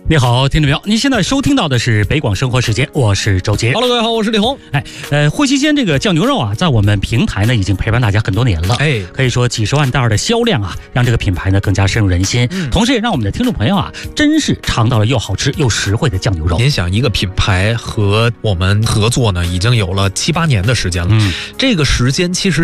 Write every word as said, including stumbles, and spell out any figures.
你好，听众朋友，您现在收听到的是北广生活时间，我是周杰。 Hello， 各位好，我是李红。 哎，呃，惠西鲜这个酱牛肉啊，在我们平台呢已经陪伴大家很多年了。 哎， 可以说几十万袋的销量啊，让这个品牌呢更加深入人心。嗯，同时也让我们的听众朋友啊，真是尝到了又好吃又实惠的酱牛肉。 您想，一个品牌和我们合作呢，已经有了七八年的时间了。嗯，这个时间其实